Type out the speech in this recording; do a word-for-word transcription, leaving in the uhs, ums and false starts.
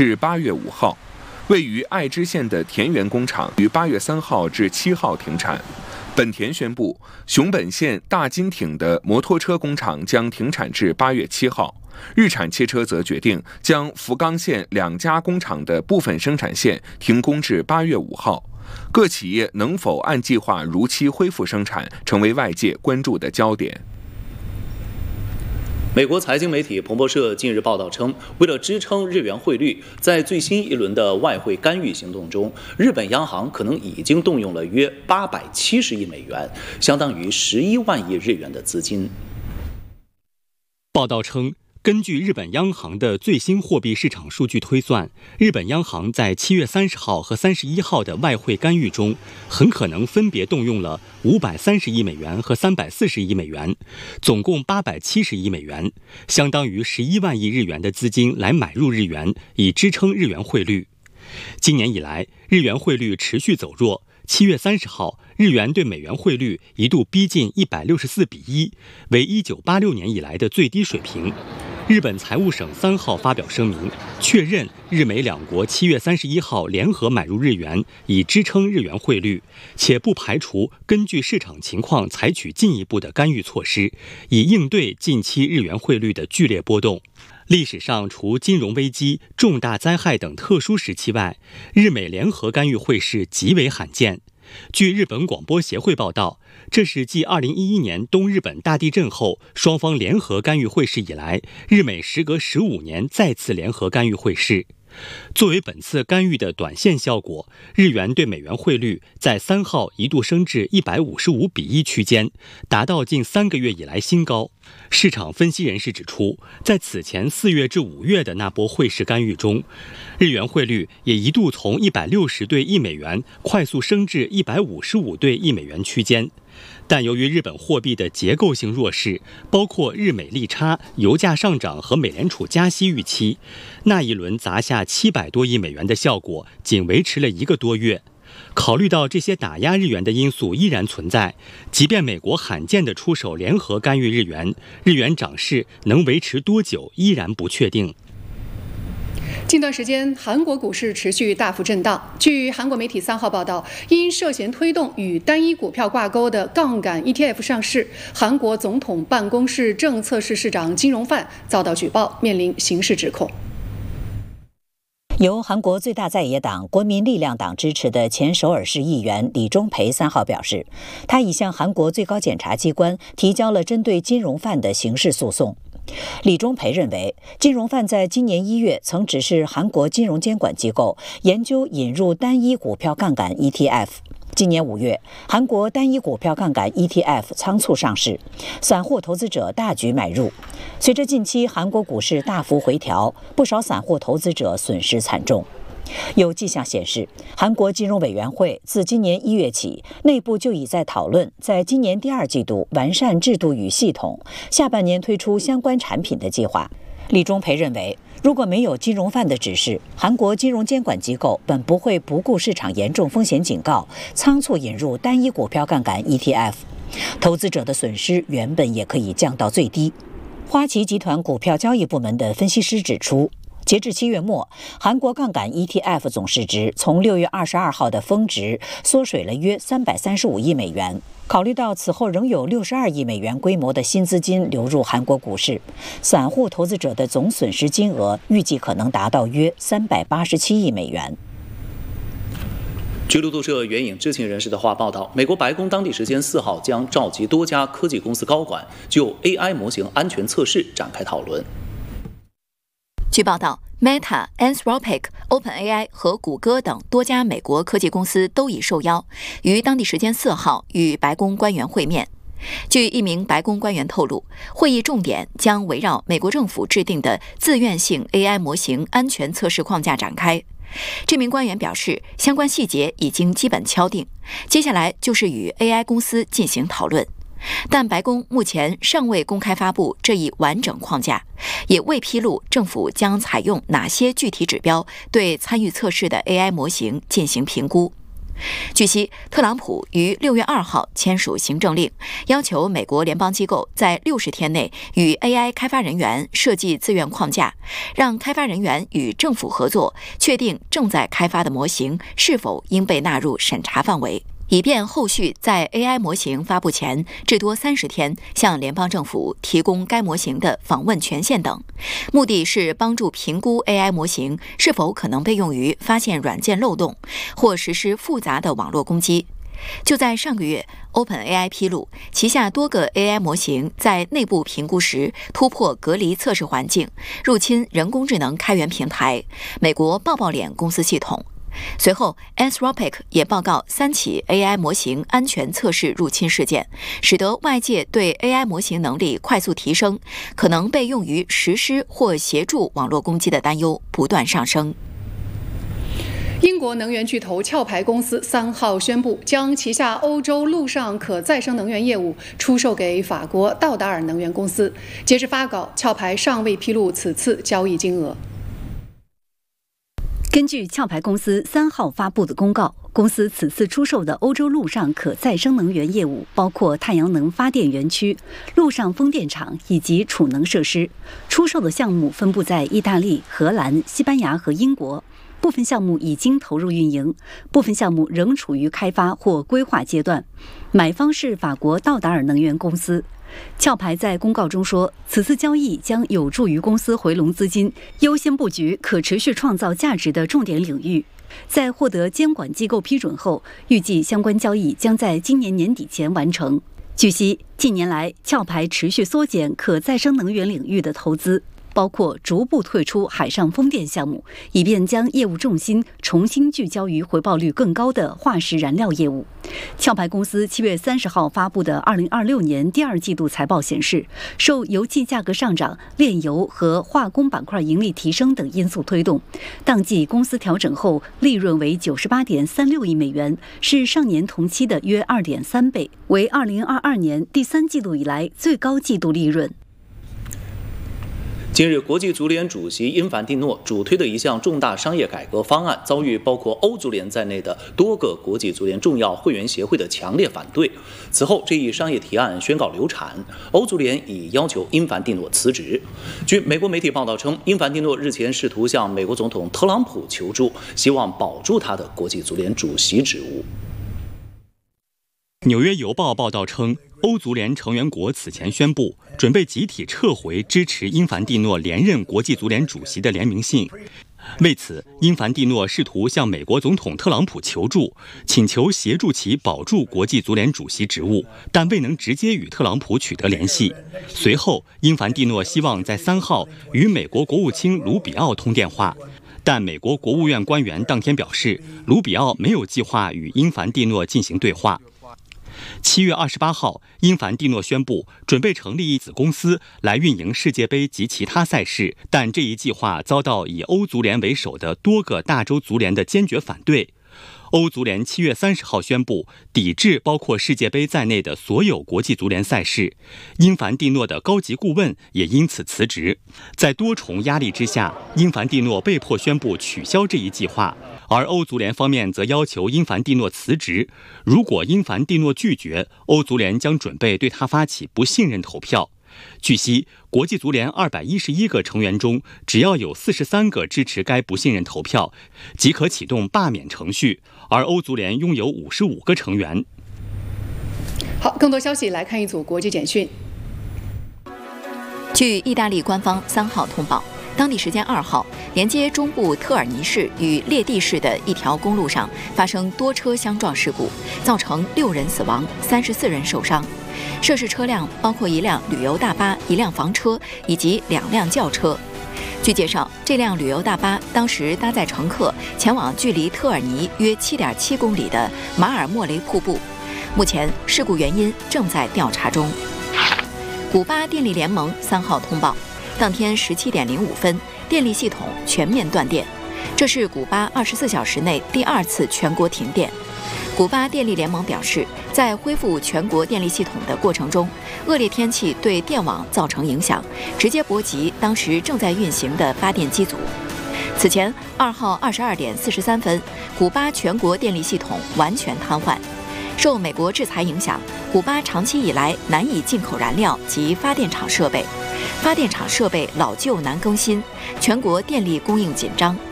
至八月五号。位于爱知县的田园工厂于八月三号至七号停产。本田宣布，熊本县大金町的摩托车工厂将停产至八月七号。日产汽车则决定将福冈县两家工厂的部分生产线停工至八月五号。各企业能否按计划如期恢复生产，成为外界关注的焦点。 美国财经媒体彭博社近日报道称，为了支撑日元汇率，在最新一轮的外汇干预行动中，日本央行可能已经动用了约八百七十亿美元，相当于十一万亿日元的资金。 报道称，根据日本央行的最新货币市场数据推算，日本央行在七月三十号和三十一号的外汇干预中，很可能分别动用了五百三十亿美元和三百四十亿美元，总共八百七十亿美元，相当于十一万亿日元的资金来买入日元，以支撑日元汇率。今年以来，日元汇率持续走弱。七月三十号，日元对美元汇率一度逼近一百六十四比一，为一九八六年以来的最低水平。日本财务省三号发表声明，确认日美两国七月三十一号联合买入日元，以支撑日元汇率，且不排除根据市场情况采取进一步的干预措施，以应对近期日元汇率的剧烈波动。历史上，除金融危机、重大灾害等特殊时期外，日美联合干预汇市极为罕见。据日本广播协会报道，这是继二零一一年东日本大地震后，双方联合干预汇市以来，日美时隔十五年再次联合干预汇市。作为本次干预的短线效果，日元对美元汇率在三号一度升至一百五十五比一区间，达到近三个月以来新高。市场分析人士指出，在此前四月至五月的那波汇市干预中，日元汇率也一度从一百六十对一美元快速升至一百五十五对一美元区间。但由于日本货币的结构性弱势，包括日美利差、油价上涨和美联储加息预期，那一轮砸下七百多亿美元的效果仅维持了一个多月。考虑到这些打压日元的因素依然存在，即便美国罕见地出手联合干预日元，日元涨势能维持多久依然不确定。 近段时间，韩国股市持续大幅震荡。据韩国媒体三号报道，因涉嫌推动与单一股票挂钩的杠杆 E T F 上市，韩国总统办公室政策室室长金荣范遭到举报，面临刑事指控。 由韩国最大在野党国民力量党支持的前首尔市议员李钟培三号表示，他已向韩国最高检察机关提交了针对金荣范的刑事诉讼。李钟培认为，金荣范在今年一月曾指示韩国金融监管机构研究引入单一股票杠杆 E T F。今年五月，韩国单一股票杠杆 E T F 仓促上市，散户投资者大举买入。随着近期韩国股市大幅回调，不少散户投资者损失惨重。有迹象显示，韩国金融委员会自今年一月起，内部就已在讨论在今年第二季度完善制度与系统，下半年推出相关产品的计划。李钟培认为，如果没有金融犯的指示，韩国金融监管机构本不会不顾市场严重风险警告，仓促引入单一股票杠杆 E T F， 投资者的损失原本也可以降到最低。花旗集团股票交易部门的分析师指出，截至七月末，韩国杠杆 E T F 总市值从六月二十二号的峰值缩水了约三百三十五亿美元。考虑到此后仍有六十二亿美元规模的新资金流入韩国股市，散户投资者的总损失金额预计可能达到约三百八十七亿美元。 据路透社援引知情人士的话报道，美国白宫当地时间四号将召集多家科技公司高管就 A I 模型安全测试展开讨论。 据报道 ，Meta、Anthropic、OpenAI 和谷歌等多家美国科技公司都已受邀，于当地时间四号与白宫官员会面。据一名白宫官员透露，会议重点将围绕美国政府制定的自愿性 A I 模型安全测试框架展开。这名官员表示，相关细节已经基本敲定，接下来就是与 A I 公司进行讨论。但白宫目前尚未公开发布这一完整框架，也未披露政府将采用哪些具体指标对参与测试的 A I 模型进行评估。 据悉，特朗普于六月二号签署行政令，要求美国联邦机构在六十天内与 A I 开发人员设计自愿框架，让开发人员与政府合作，确定正在开发的模型是否应被纳入审查范围，以便后续在 A I 模型发布前至多三十天向联邦政府提供该模型的访问权限等。目的是帮助评估 A I 模型是否可能被用于发现软件漏洞或实施复杂的网络攻击。就在上个月 ，OpenAI 披露旗下多个 A I 模型在内部评估时突破隔离测试环境，入侵人工智能开源平台美国抱抱脸公司系统。随后 Anthropic 也报告三起 A I 模型安全测试入侵事件，使得外界对 A I 模型能力快速提升，可能被用于实施或协助网络攻击的担忧不断上升。 英国能源巨头壳牌公司三号宣布，将旗下欧洲陆上可再生能源业务出售给法国道达尔能源公司。截至发稿，壳牌尚未披露此次交易金额。 根据壳牌公司三号发布的公告，公司此次出售的欧洲陆上可再生能源业务包括太阳能发电园区、陆上风电场以及储能设施。出售的项目分布在意大利、荷兰、西班牙和英国。部分项目已经投入运营，部分项目仍处于开发或规划阶段。买方是法国道达尔能源公司。壳牌在公告中说，此次交易将有助于公司回笼资金，优先布局可持续创造价值的重点领域。在获得监管机构批准后，预计相关交易将在今年年底前完成。据悉，近年来壳牌持续缩减可再生能源领域的投资，包括逐步退出海上风电项目，以便将业务重心重新聚焦于回报率更高的化石燃料业务。壳牌公司七月三十号发布的二零二六年第二季度财报显示，受油气价格上涨、炼油和化工板块盈利提升等因素推动，当季公司调整后利润为九十八点三六亿美元，是上年同期的约二点三倍，为二零二二年第三季度以来最高季度利润。 近日，国际足联主席因凡蒂诺主推的一项重大商业改革方案遭遇包括欧足联在内的多个国际足联重要会员协会的强烈反对。此后，这一商业提案宣告流产，欧足联已要求因凡蒂诺辞职。据美国媒体报道称，因凡蒂诺日前试图向美国总统特朗普求助，希望保住他的国际足联主席职务。 纽约邮报报道称，欧足联成员国此前宣布，准备集体撤回支持因凡蒂诺连任国际足联主席的联名信。为此，因凡蒂诺试图向美国总统特朗普求助，请求协助其保住国际足联主席职务，但未能直接与特朗普取得联系。随后，因凡蒂诺希望在三号与美国国务卿卢比奥通电话，但美国国务院官员当天表示，卢比奥没有计划与因凡蒂诺进行对话。七月二十八号，因凡蒂诺宣布准备成立一子公司来运营世界杯及其他赛事，但这一计划遭到以欧足联为首的多个大洲足联的坚决反对。欧足联七月三十号宣布抵制包括世界杯在内的所有国际足联赛事，因凡蒂诺的高级顾问也因此辞职。在多重压力之下，因凡蒂诺被迫宣布取消这一计划，而欧足联方面则要求因凡蒂诺辞职。如果因凡蒂诺拒绝，欧足联将准备对他发起不信任投票。据悉，国际足联二百一十一个成员中，只要有四十三个支持该不信任投票，即可启动罢免程序，而欧足联拥有五十五个成员。 好，更多消息来看一组国际简讯。 据意大利官方三号通报，当地时间二号，连接中部特尔尼市与列蒂市的一条公路上发生多车相撞事故，造成六人死亡、三十四人受伤。涉事车辆包括一辆旅游大巴、一辆房车以及两辆轿车。据介绍，这辆旅游大巴当时搭载乘客前往距离特尔尼约 七点七公里的马尔莫雷瀑布。目前，事故原因正在调查中。古巴电力联盟三号通报，当天十七点零五分，电力系统全面断电，这是古巴二十四小时内第二次全国停电。古巴电力联盟表示，在恢复全国电力系统的过程中，恶劣天气对电网造成影响，直接波及当时正在运行的发电机组。 此前，二号二十二点四十三分，古巴全国电力系统完全瘫痪。受美国制裁影响，古巴长期以来难以进口燃料及发电厂设备，发电厂设备老旧难更新，全国电力供应紧张。